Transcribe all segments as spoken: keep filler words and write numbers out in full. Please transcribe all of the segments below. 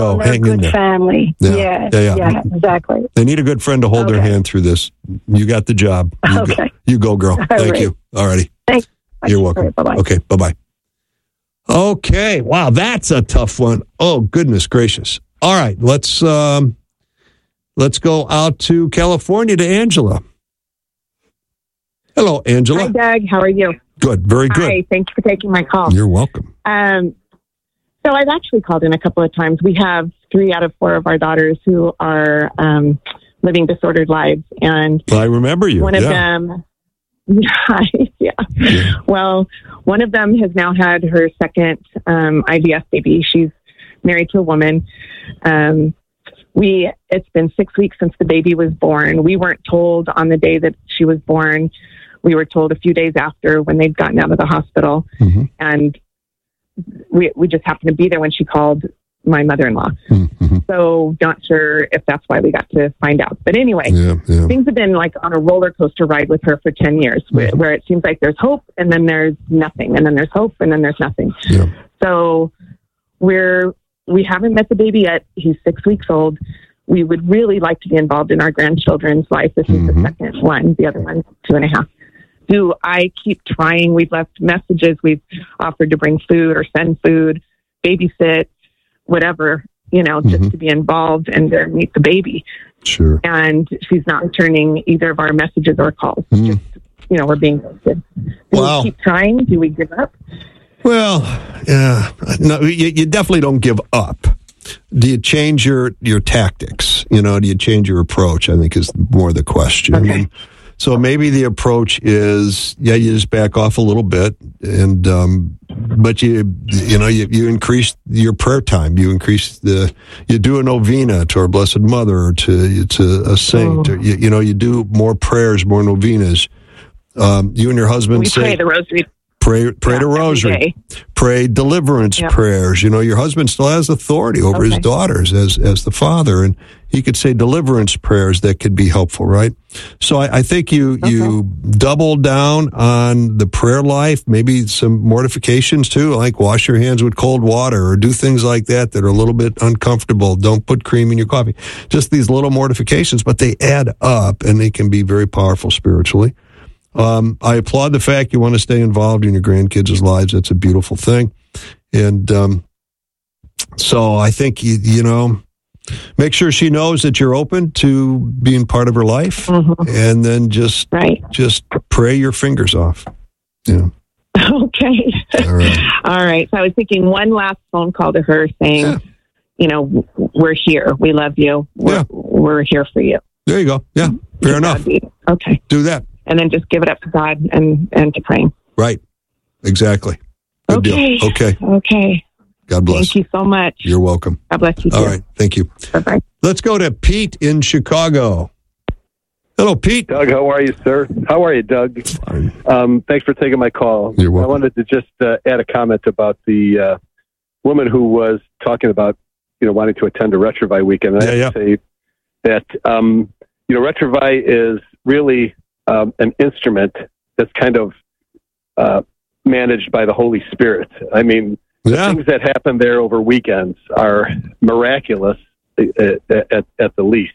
Oh, They're hang a in good there. family. Yeah. Yeah. Yeah, yeah. Yeah, exactly. They need a good friend to hold Okay. their hand through this. You got the job. You Okay. Go, you go, girl. All Thank right. you. All righty. Thanks. You're welcome. All right, bye-bye. Okay, bye-bye. Okay, wow, that's a tough one. Oh, goodness gracious. All right, let's um, let's go out to California to Angela. Hello, Angela. Hi, Doug. How are you? Good, very good. Hi. Thank you for taking my call. You're welcome. Um, so I've actually called in a couple of times. We have three out of four of our daughters who are um, living disordered lives, and I remember you. one of yeah. them, yeah. Yeah. Well, one of them has now had her second um, I V F baby. She's married to a woman. Um, we it's been six weeks since the baby was born. We weren't told on the day that she was born. We were told a few days after when they'd gotten out of the hospital, Mm-hmm. and we we just happened to be there when she called my mother-in-law. Mm-hmm. So not sure if that's why we got to find out. But anyway, Yeah, yeah. things have been like on a roller coaster ride with her for ten years, where, where it seems like there's hope and then there's nothing, and then there's hope and then there's nothing. Yeah. So we're we haven't met the baby yet. He's six weeks old. We would really like to be involved in our grandchildren's life. This is Mhm. the second one. The other one, two and a half. Do I keep trying? We've left messages. We've offered to bring food or send food, babysit, whatever, you know, just Mhm. to be involved and to meet the baby. Sure. And she's not returning either of our messages or calls. Mm. Just, you know, we're being ghosted. Do Wow. we keep trying? Do we give up? Well, yeah, no, you, you definitely don't give up. Do you change your, your tactics? You know, do you change your approach? I think is more the question. Okay. And so maybe the approach is, yeah, you just back off a little bit, and um, but you you know you, you increase your prayer time. You increase the you do a novena to our Blessed Mother, or to to a saint. Oh. Or you, you know you do more prayers, more novenas. Um, you and your husband We say pray the rosary. Pray, pray Yeah, the every rosary. day. Pray deliverance Yep. prayers. You know, your husband still has authority over his Okay. daughters as as the father, and he could say deliverance prayers that could be helpful, right? So I, I think you you double down on the prayer life. Maybe some mortifications too, like wash your hands with cold water or do things like that that are a little bit uncomfortable. Don't put cream in your coffee. Just these little mortifications, but they add up and they can be very powerful spiritually. Um, I applaud the fact you want to stay involved in your grandkids' lives. That's a beautiful thing. And um, so I think, you, you know, make sure she knows that you're open to being part of her life, Mhm. and then just Right. just pray your fingers off. Yeah. Okay. All right. All right. So I was thinking one last phone call to her saying, Yeah. you know, w- we're here. We love you. We're, Yeah. we're here for you. There you go. Yeah. Fair enough. Okay. Do that. And then just give it up to God and, and to praying. Right. Exactly. Good Okay. deal. Okay. Okay. God bless. Thank you so much. You're welcome. God bless you too. All right. Thank you. Bye-bye. Let's go to Pete in Chicago. Hello, Pete. Doug, how are you, sir? How are you, Doug? Fine. Um, thanks for taking my call. You're welcome. I wanted to just uh, add a comment about the uh, woman who was talking about, you know, wanting to attend a Retrovi weekend. And I Yeah, have to say that, um, you know, Retrovi is really um, an instrument that's kind of uh, managed by the Holy Spirit. I mean, Yeah. things that happen there over weekends are miraculous at, at, at the least.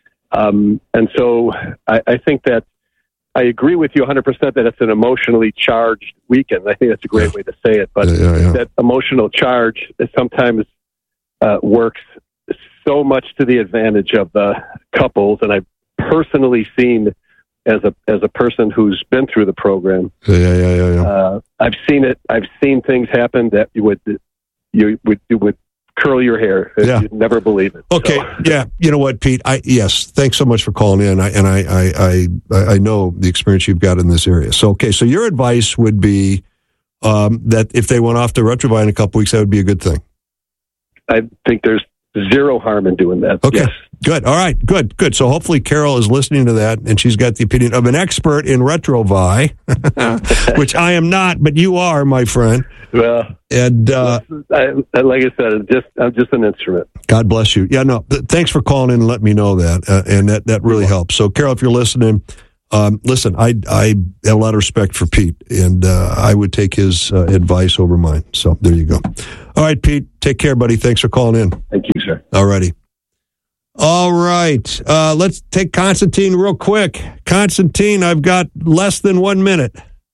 Um, and so I, I think that I agree with you one hundred percent that it's an emotionally charged weekend. I think that's a great Yeah. way to say it. But Yeah, yeah, yeah. that emotional charge sometimes uh, works so much to the advantage of the couples. And I've personally seen, as a as a person who's been through the program, Yeah, yeah, yeah, yeah. yeah. uh, I've seen it. I've seen things happen that you would you would you would curl your hair. Yeah. You'd never believe it. Okay, So- yeah. You know what, Pete? I yes, thanks so much for calling in. I, and I, I, I, I know the experience you've got in this area. So, okay, so your advice would be um, that if they went off to Retrovi in a couple weeks, that would be a good thing. I think there's zero harm in doing that. Okay, Yes. good. All right, good, good. So hopefully Carol is listening to that, and she's got the opinion of an expert in Retrovi, which I am not, but you are, my friend. Well, And uh, I, like I said, just I'm just an instrument. God bless you. Yeah, no, th- thanks for calling in and letting me know that, uh, and that, that really helps. So, Carol, if you're listening, Um, listen, I, I have a lot of respect for Pete, and uh, I would take his uh, advice over mine. So there you go. All right, Pete, take care, buddy. Thanks for calling in. Thank you, sir. All righty. All right. Uh, let's take Constantine real quick. Constantine, I've got less than one minute.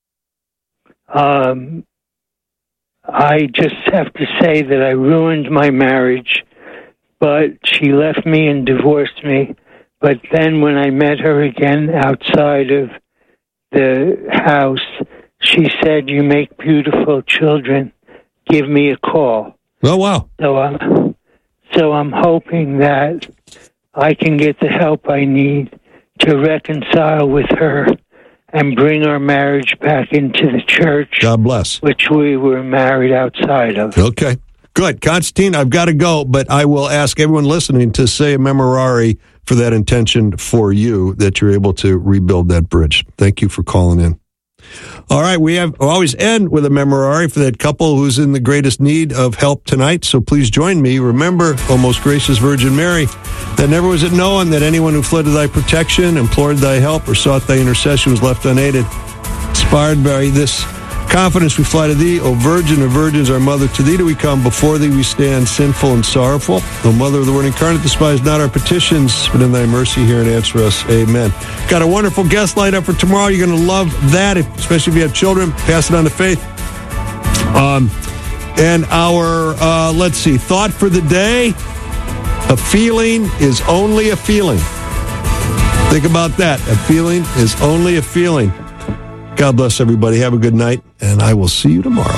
Um, I just have to say that I ruined my marriage, but she left me and divorced me. But then when I met her again outside of the house, she said, "You make beautiful children. Give me a call." Oh, wow. So I'm, so I'm hoping that I can get the help I need to reconcile with her and bring our marriage back into the church. God bless. Which we were married outside of. Okay. Good. Constantine, I've got to go, but I will ask everyone listening to say a memorare for that intention for you, that you're able to rebuild that bridge. Thank you for calling in. All right, we have we always end with a memorare for that couple who's in the greatest need of help tonight, so please join me. Remember, O most gracious Virgin Mary, that never was it known that anyone who fled to thy protection, implored thy help, or sought thy intercession was left unaided. Inspired by this confidence we fly to thee, O Virgin of Virgins, our Mother. To thee do we come, before thee we stand sinful and sorrowful. O Mother of the Word incarnate, despise not our petitions, but in thy mercy hear and answer us. Amen. Got a wonderful guest lined up for tomorrow. You're going to love that, especially if you have children. Pass it on to Faith. Um, and our, uh, let's see, thought for the day, a feeling is only a feeling. Think about that. A feeling is only a feeling. God bless everybody. Have a good night, and I will see you tomorrow.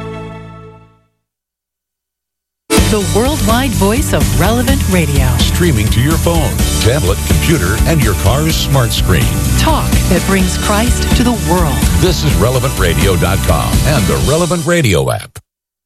The worldwide voice of Relevant Radio. Streaming to your phone, tablet, computer, and your car's smart screen. Talk that brings Christ to the world. This is relevant radio dot com and the Relevant Radio app.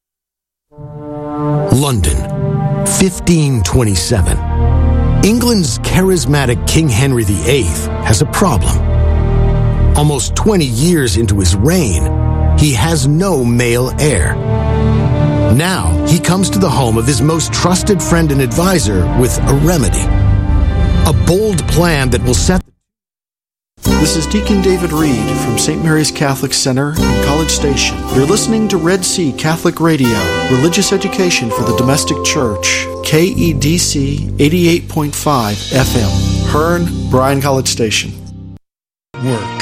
London, fifteen twenty-seven. England's charismatic King Henry the Eighth has a problem. Almost twenty years into his reign, he has no male heir. Now, he comes to the home of his most trusted friend and advisor with a remedy. A bold plan that will set... This is Deacon David Reed from Saint Mary's Catholic Center in College Station. You're listening to Red Sea Catholic Radio, religious education for the domestic church, K E D C eighty-eight point five F M, Hearn, Bryan College Station. Work.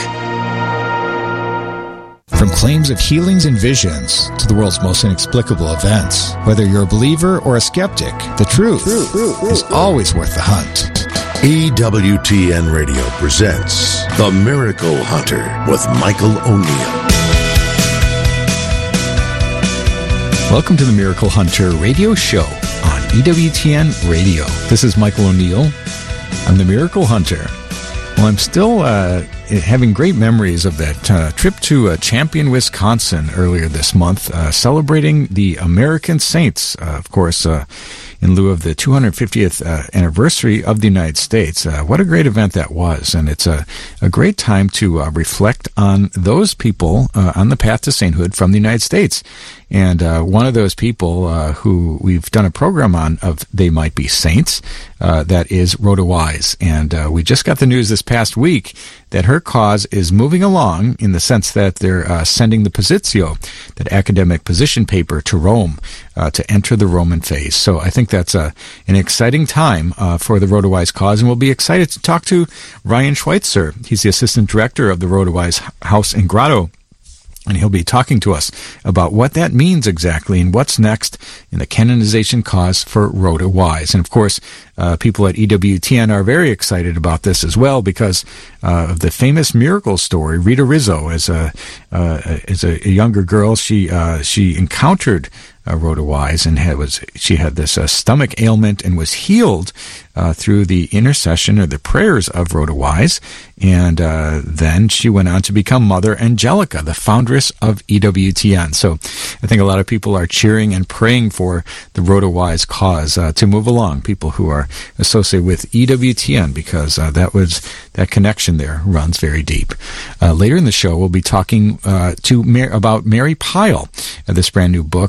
From claims of healings and visions to the world's most inexplicable events, whether you're a believer or a skeptic, the truth true, true, true, is true. always worth the hunt. E W T N Radio presents The Miracle Hunter with Michael O'Neill. Welcome to the Miracle Hunter radio show on E W T N Radio. This is Michael O'Neill. I'm the Miracle Hunter. Well, I'm still uh, having great memories of that uh, trip to uh, Champion, Wisconsin earlier this month, uh, celebrating the American Saints, uh, of course, uh, in lieu of the two hundred fiftieth uh, anniversary of the United States. Uh, what a great event that was, and it's a, a great time to uh, reflect on those people uh, on the path to sainthood from the United States. And uh, one of those people uh, who we've done a program on of They Might Be Saints, uh, that is Rhoda Wise. And uh, we just got the news this past week that her cause is moving along in the sense that they're uh, sending the Positio, that academic position paper, to Rome uh, to enter the Roman phase. So I think that's a, an exciting time uh, for the Rhoda Wise cause, and we'll be excited to talk to Ryan Schweitzer. He's the assistant director of the Rhoda Wise House and Grotto, and he'll be talking to us about what that means exactly and what's next in the canonization cause for Rhoda Wise. And of course, uh, people at E W T N are very excited about this as well because uh, of the famous miracle story. Rita Rizzo, as a uh, as a, a younger girl, she uh, she encountered uh, Rhoda Wise and had was she had this uh, stomach ailment and was healed uh, through the intercession or the prayers of Rhoda Wise. And uh, then she went on to become Mother Angelica, the foundress of E W T N. So I think a lot of people are cheering and praying for the Rhoda Wise cause uh, to move along, people who are associated with E W T N, because uh, that was that connection there runs very deep. Uh, later in the show, we'll be talking uh, to Mar- about Mary Pyle, uh, this brand new book of Padre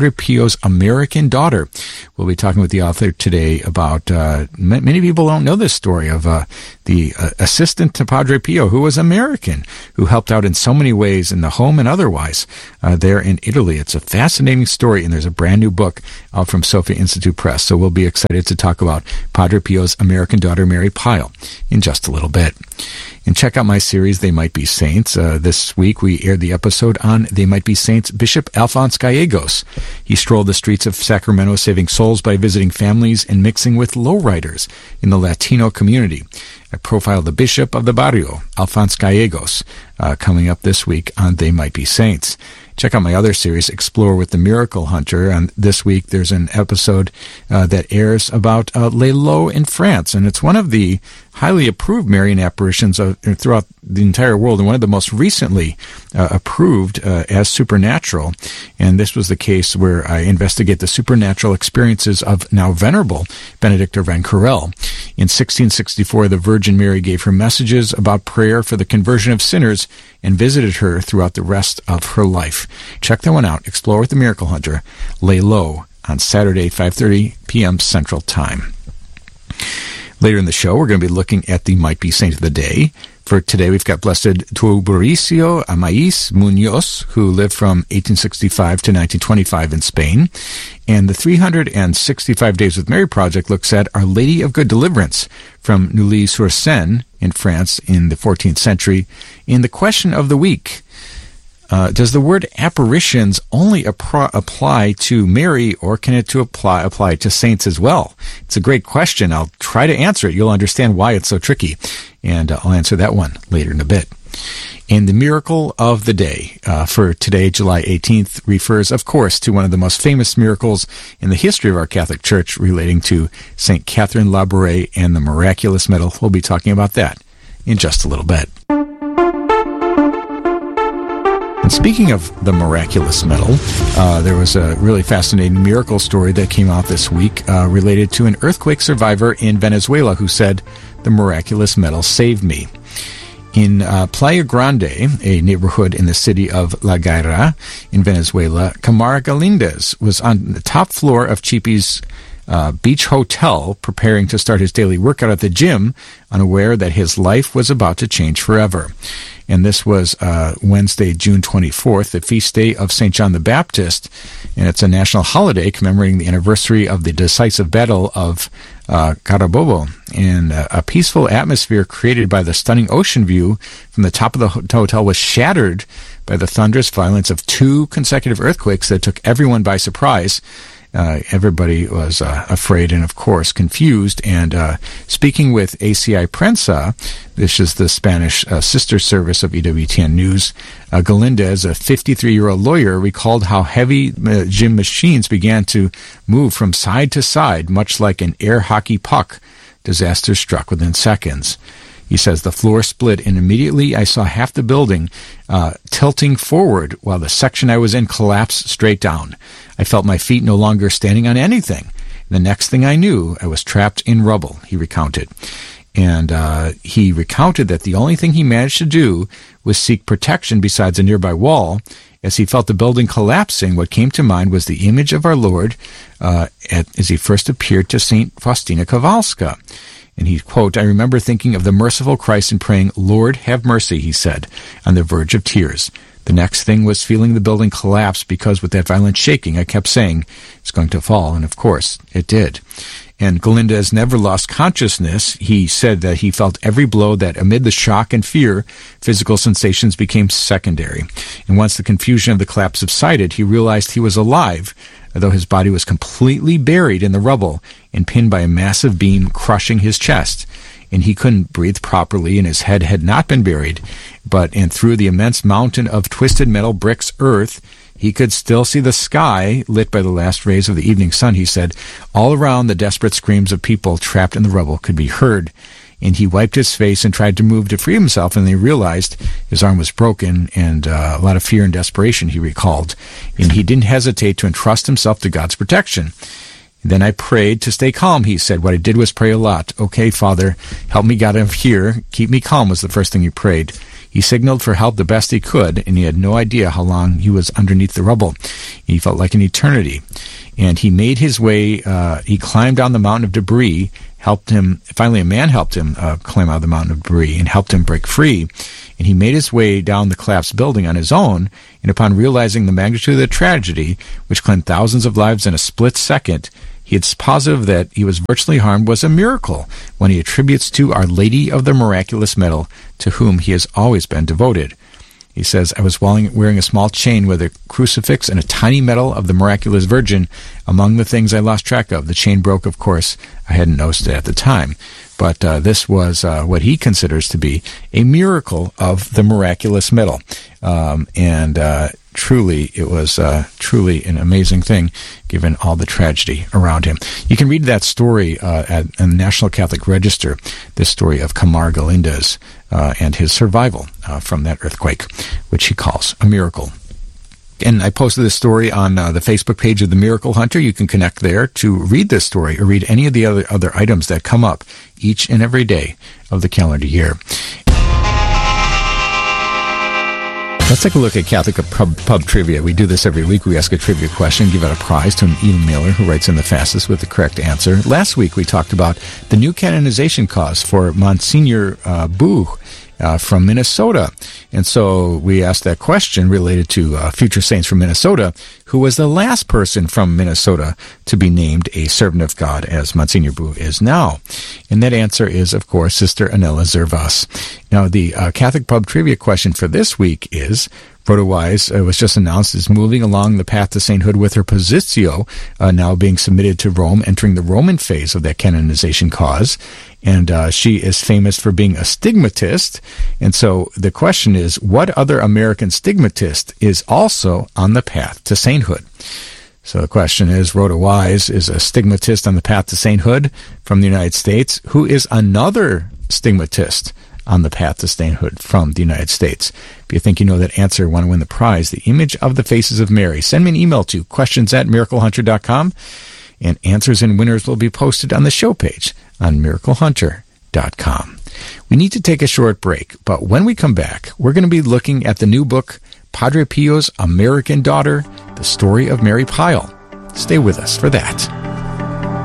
Padre Pio's American Daughter. We'll be talking with the author today about, uh, many people don't know this story of uh, the uh, assistant to Padre Pio, who was American, who helped out in so many ways in the home and otherwise uh, there in Italy. It's a fascinating story, and there's a brand new book out from Sophia Institute Press. So we'll be excited to talk about Padre Pio's American Daughter, Mary Pyle, in just a little bit. And check out my series, They Might Be Saints. Uh, this week we aired the episode on They Might Be Saints Bishop Alphonse Gallegos. He strolled the streets of Sacramento saving souls by visiting families and mixing with lowriders in the Latino community. I profiled the Bishop of the Barrio, Alphonse Gallegos, uh, coming up this week on They Might Be Saints. Check out my other series, Explore with the Miracle Hunter. And this week there's an episode uh, that airs about uh, Les Lots in France. And it's one of the highly approved Marian apparitions of, throughout the entire world, and one of the most recently uh, approved uh, as supernatural. And this was the case where I investigate the supernatural experiences of now venerable Benedicta Van Corel. In sixteen sixty-four, the Virgin Mary gave her messages about prayer for the conversion of sinners and visited her throughout the rest of her life. Check that one out. Explore with the Miracle Hunter, Les Lots, on Saturday, five thirty p.m. Central Time. Later in the show, we're going to be looking at the Might Be Saint of the Day. For today, we've got Blessed Teodoricio Amais Munoz, who lived from eighteen sixty-five to nineteen twenty-five in Spain. And the three hundred sixty-five Days with Mary project looks at Our Lady of Good Deliverance from Neuilly-sur-Seine in France in the fourteenth century. In the question of the week, Uh, does the word apparitions only appro- apply to Mary, or can it to apply apply to saints as well? It's a great question. I'll try to answer it. You'll understand why it's so tricky, and uh, I'll answer that one later in a bit. And the miracle of the day uh, for today, July eighteenth, refers, of course, to one of the most famous miracles in the history of our Catholic Church, relating to Saint Catherine Labouré and the miraculous medal. We'll be talking about that in just a little bit. And speaking of the miraculous medal, uh, there was a really fascinating miracle story that came out this week uh, related to an earthquake survivor in Venezuela who said, "The miraculous medal saved me." In uh, Playa Grande, a neighborhood in the city of La Guaira in Venezuela, Camara Galindez was on the top floor of Chipi's uh, beach hotel preparing to start his daily workout at the gym, unaware that his life was about to change forever. And this was uh, Wednesday, June twenty-fourth, the feast day of Saint John the Baptist, and it's a national holiday commemorating the anniversary of the decisive battle of uh, Carabobo. And uh, a peaceful atmosphere created by the stunning ocean view from the top of the hotel was shattered by the thunderous violence of two consecutive earthquakes that took everyone by surprise. Uh, everybody was uh, afraid and, of course, confused. And uh, speaking with A C I Prensa, this is the Spanish uh, sister service of E W T N News, uh, Galindez, a fifty-three-year-old lawyer, recalled how heavy uh, gym machines began to move from side to side, much like an air hockey puck. Disaster struck within seconds. He says, "The floor split, and immediately I saw half the building uh, tilting forward while the section I was in collapsed straight down. I felt my feet no longer standing on anything. The next thing I knew, I was trapped in rubble," he recounted. And uh, he recounted that the only thing he managed to do was seek protection besides a nearby wall. As he felt the building collapsing, what came to mind was the image of our Lord uh, at, as he first appeared to Saint Faustina Kowalska. And he, quote, "I remember thinking of the merciful Christ and praying, 'Lord, have mercy,' he said, on the verge of tears. The next thing was feeling the building collapse, because with that violent shaking, I kept saying, it's going to fall, and of course, it did." And Galindez never lost consciousness. He said that he felt every blow, that amid the shock and fear, physical sensations became secondary. And once the confusion of the collapse subsided, he realized he was alive, although his body was completely buried in the rubble and pinned by a massive beam crushing his chest. And he couldn't breathe properly, and his head had not been buried, but and through the immense mountain of twisted metal bricks earth, he could still see the sky lit by the last rays of the evening sun, he said. All around, the desperate screams of people trapped in the rubble could be heard. And he wiped his face and tried to move to free himself, and he realized his arm was broken, and uh, a lot of fear and desperation, he recalled. And he didn't hesitate to entrust himself to God's protection. Then I prayed to stay calm, he said. What I did was pray a lot. Okay, Father, help me get out of here. Keep me calm was the first thing he prayed. He signaled for help the best he could, and he had no idea how long he was underneath the rubble. He felt like an eternity. And he made his way, uh, he climbed down the mountain of debris, helped him, finally a man helped him uh, climb out of the mountain of debris and helped him break free. And he made his way down the collapsed building on his own, and upon realizing the magnitude of the tragedy, which claimed thousands of lives in a split second, he is positive that he was virtually harmed was a miracle when he attributes to Our Lady of the Miraculous Medal, to whom he has always been devoted. He says, I was wearing a small chain with a crucifix and a tiny medal of the Miraculous Virgin among the things I lost track of. The chain broke, of course. I hadn't noticed it at the time. But uh, this was uh, what he considers to be a miracle of the Miraculous Medal. Um, and uh, truly, it was uh, truly an amazing thing, given all the tragedy around him. You can read that story uh, at, at the National Catholic Register, this story of Camar Galindez uh, and his survival uh, from that earthquake, which he calls a miracle. And I posted this story on uh, the Facebook page of The Miracle Hunter. You can connect there to read this story or read any of the other, other items that come up each and every day of the calendar year. Let's take a look at Catholic Pub, Pub Trivia. We do this every week. We ask a trivia question, give out a prize to an emailer who writes in the fastest with the correct answer. Last week, we talked about the new canonization cause for Monsignor uh, Boo uh, from Minnesota. And so we asked that question related to uh, future saints from Minnesota, who was the last person from Minnesota to be named a servant of God, as Monsignor Boo is now. And that answer is, of course, Sister Anela Zervas. Now, the uh, Catholic Pub Trivia question for this week is, Rhoda Wise uh, was just announced is moving along the path to sainthood with her Positio uh, now being submitted to Rome, entering the Roman phase of that canonization cause. And uh, she is famous for being a stigmatist. And so the question is, what other American stigmatist is also on the path to sainthood? So the question is, Rhoda Wise is a stigmatist on the path to sainthood from the United States. Who is another stigmatist on the path to sainthood from the United States? If you think you know that answer, want to win the prize, the image of the faces of Mary, send me an email to questions at miracle hunter dot com, and answers and winners will be posted on the show page on miracle hunter dot com. We need to take a short break, but when we come back, we're going to be looking at the new book, Padre Pio's American Daughter, The Story of Mary Pyle. Stay with us for that.